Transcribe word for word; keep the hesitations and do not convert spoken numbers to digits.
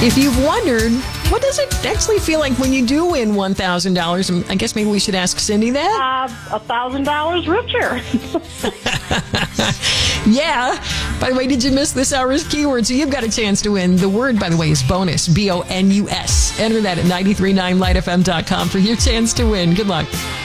If you've wondered, what does it actually feel like when you do win one thousand dollars? I guess maybe we should ask Cindy that. Uh, one thousand dollars richer. Yeah. By the way, did you miss this hour's keyword? So you've got a chance to win. The word, by the way, is bonus. B O N U S. Enter that at nine three nine light f m dot com for your chance to win. Good luck.